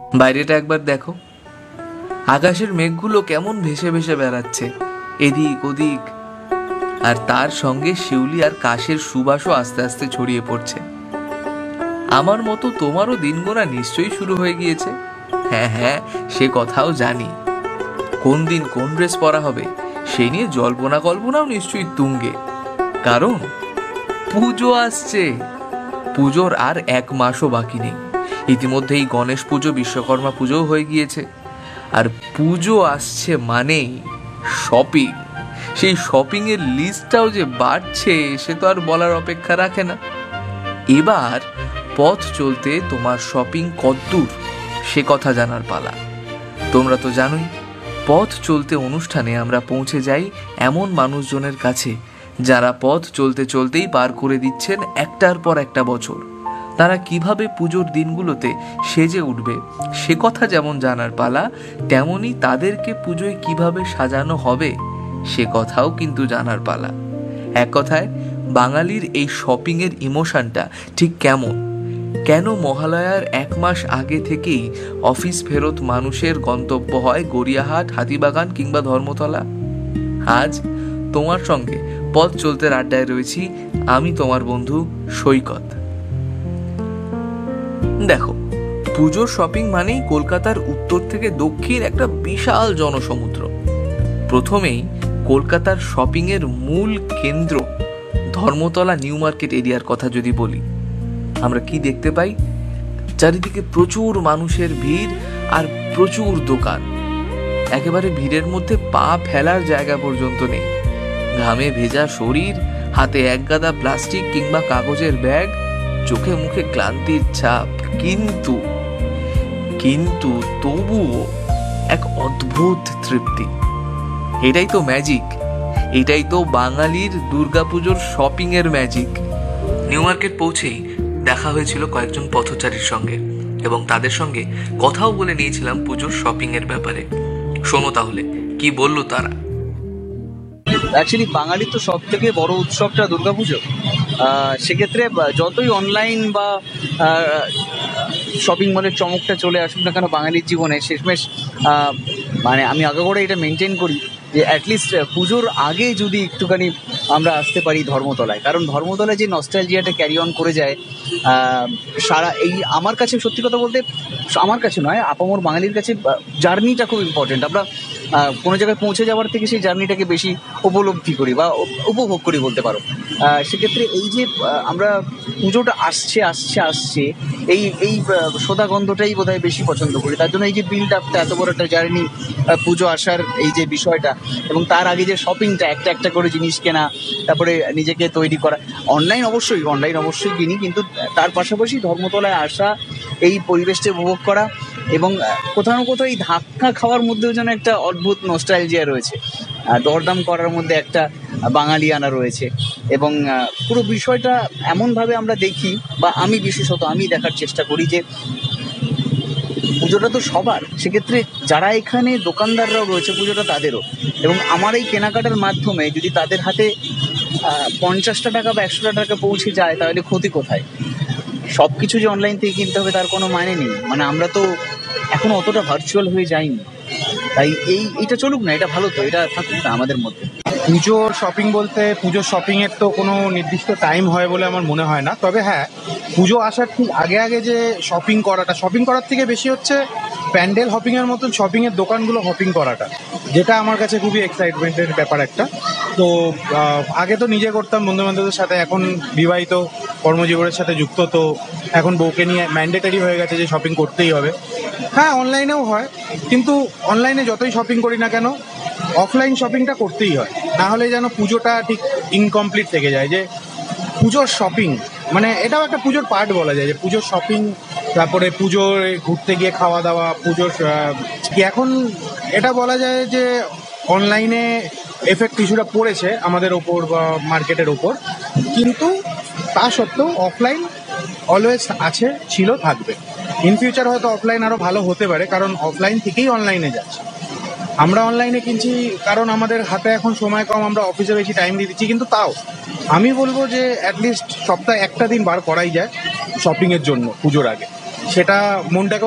বাইরেটা একবার দেখো, আকাশের মেঘগুলো কেমন ভেসে ভেসে বেড়াচ্ছে এদিক ওদিক, আর তার সঙ্গে শিউলি আর কাশের সুবাসও আস্তে আস্তে ছড়িয়ে পড়ছে। আমার মতো তোমারও দিন গোনা নিশ্চয়ই শুরু হয়ে গিয়েছে। হ্যাঁ হ্যাঁ, সে কথাও জানি। কোন দিন কোন ড্রেস পরা হবে সে নিয়ে জল্পনা কল্পনাও নিশ্চয়ই তুঙ্গে। কারণ পুজো আসছে। পুজোর আর 1 মাসও বাকি নেই। ইতিমধ্যেই গণেশ পুজো, বিশ্বকর্মা পুজোও হয়ে গিয়েছে। আর পুজো আসছে মানেই শপিং। সেই শপিং এর লিস্টটাও যে বাড়ছে সে তো আর বলার অপেক্ষা রাখে না। এবার পথ চলতে তোমার শপিং কতদূর সে কথা জানার পালা। তোমরা তো জানোই, পথ চলতে অনুষ্ঠানে আমরা পৌঁছে যাই এমন মানুষজনের কাছে যারা পথ চলতে চলতেই পার করে দিচ্ছেন একটার পর একটা বছর। তারা কিভাবে পুজোর দিনগুলোতে সেজে উঠবে সে কথা যেমন জানার পালা, তেমনি তাদেরকে পুজোয় কিভাবে সাজানো হবে সে কথাও কিন্তু জানার পালা। এক কথায়, বাঙালির এই শপিং এর ইমোশনটা ঠিক কেমন, কেন মহালয়ার 1 মাস আগে থেকেই অফিস ফেরত মানুষের গন্তব্য হয় গড়িয়াহাট, হাতিবাগান কিংবা ধর্মতলা। আজ তোমার সঙ্গে পথ চলতে আড্ডায় রয়েছি আমি, তোমার বন্ধু সৈকত। দেখো, পুজোর শপিং মানেই কলকাতার উত্তর থেকে দক্ষিণ একটা বিশাল জনসমুদ্র। প্রথমেই কলকাতার শপিং এর মূল কেন্দ্র ধর্মতলা নিউ মার্কেট এরিয়ার কথা যদি বলি, আমরা কি দেখতে পাই? চারিদিকে প্রচুর মানুষের ভিড় আর প্রচুর দোকান। একেবারে ভিড়ের মধ্যে পা ফেলার জায়গা পর্যন্ত নেই। ঘামে ভেজা শরীর, হাতে 1 গাদা প্লাস্টিক কিংবা কাগজের ব্যাগ, চোখে মুখে ক্লান্তির ছাপ, কিন্তু তবুও এক অদ্ভুত তৃপ্তি। এটাই তো ম্যাজিক, এটাই তো বাঙালির দুর্গাপুজোর শপিং এর ম্যাজিক। নিউ মার্কেট পৌঁছেই দেখা হয়েছিল কয়েকজন পথচারীর সঙ্গে, এবং তাদের সঙ্গে কথাও বলে নিয়েছিলাম পুজোর শপিং এর ব্যাপারে। শোনো তাহলে কি বললো তারা। অ্যাকচুয়ালি বাঙালির তো সব থেকে বড় উৎসবটা দুর্গাপুজো। সেক্ষেত্রে যতই অনলাইন বা শপিং মলের চমকটা চলে আসুক না কেন বাঙালির জীবনে, শেষমেশ মানে আমি আগে করে এটা মেনটেন করি যে অ্যাটলিস্ট পুজোর আগে যদি একটুখানি আমরা আসতে পারি ধর্মতলায়, কারণ ধর্মতলায় যে নস্টালজিয়াটা ক্যারি অন করে যায় সারা এই, আমার কাছে সত্যি কথা বলতে, আমার কাছে নয়, আপামর বাঙালির কাছে জার্নিটা খুব ইম্পর্টেন্ট। আমরা কোনো জায়গায় পৌঁছে যাওয়ার থেকে সেই জার্নিটাকে বেশি উপলব্ধি করি বা উপভোগ করি বলতে পারো। সেক্ষেত্রে এই যে আমরা পুজোটা আসছে এই এই সোদা গন্ধটাই বোধহয় বেশি পছন্দ করি। তার জন্য এই যে বিল্ড আপটা, এত বড় একটা জার্নি, পুজো আসার এই যে বিষয়টা, এবং তার আগে যে শপিংটা, একটা একটা করে জিনিস কেনা, তারপরে নিজেকে তৈরি করা। অনলাইন অবশ্যই কিনি, কিন্তু তার পাশাপাশি ধর্মতলায় আসা, এই পরিবেশটা উপভোগ করা, এবং কোথাও না কোথাও এই ধাক্কা খাওয়ার মধ্যেও যেন একটা অদ্ভুত নস্টালজিয়া রয়েছে, দরদাম করার মধ্যে একটা বাঙালিয়ানা রয়েছে। এবং পুরো বিষয়টা এমনভাবে আমরা দেখি, বা আমি বিশেষত আমি দেখার চেষ্টা করি যে পুজোটা তো সবার, সেক্ষেত্রে যারা এখানে দোকানদাররাও রয়েছে পুজোটা তাদেরও। এবং আমার এই কেনাকাটার মাধ্যমে যদি তাদের হাতে 50টা টাকা বা 100টা টাকা পৌঁছে যায়, তাহলে ক্ষতি কোথায়? সব কিছু যে অনলাইন থেকে কিনতে হবে তার কোনো মানে নেই। মানে আমরা তো এখন অতটা ভার্চুয়াল হয়ে যাইনি, তাই এইটা চলুক না, এটা ভালো, তো এটা থাকুক না আমাদের মধ্যে। পুজোর শপিং বলতে, পুজোর শপিংয়ের তো কোনো নির্দিষ্ট টাইম হয় বলে আমার মনে হয় না। তবে হ্যাঁ, পুজো আসার ঠিক আগে যে শপিং করার থেকে বেশি হচ্ছে প্যান্ডেল হপিংয়ের মতন শপিংয়ের দোকানগুলো হপিং করাটা, যেটা আমার কাছে খুবই এক্সাইটমেন্টের ব্যাপার একটা। তো আগে তো নিজে করতাম বন্ধুবান্ধবদের সাথে, এখন বিবাহিত কর্মজীবনের সাথে যুক্ত, তো এখন বউকে নিয়ে ম্যান্ডেটারি হয়ে গেছে যে শপিং করতেই হবে। হ্যাঁ, অনলাইনেও হয়, কিন্তু অনলাইনে যতই শপিং করি না কেন অফলাইন শপিংটা করতেই হয়, না হলে যেন পুজোটা ঠিক ইনকমপ্লিট থেকে যায়। যে পুজোর শপিং মানে এটাও একটা পুজোর পার্ট বলা যায়, যে পুজোর শপিং, তারপরে পুজোয় ঘুরতে গিয়ে খাওয়া দাওয়া, পুজোর কি এখন এটা বলা যায় যে অনলাইনে এফেক্ট কিছুটা পড়েছে আমাদের ওপর বা মার্কেটের ওপর, কিন্তু তা সত্ত্বেও অফলাইন অলওয়েজ আছে, ছিল, থাকবে। ইন ফিউচার হয়তো অফলাইন আরও ভালো হতে পারে, কারণ অফলাইন থেকেই অনলাইনে যাচ্ছে। আমরা অনলাইনে কিনছি কারণ আমাদের হাতে এখন সময় কম, আমরা অফিসে বেশি টাইম দিয়ে দিচ্ছি, কিন্তু তাও আমি বলবো যে অ্যাটলিস্ট সপ্তাহে একটা দিন বার করাই যায় শপিংয়ের জন্য পুজোর আগে, সেটা মনটাকে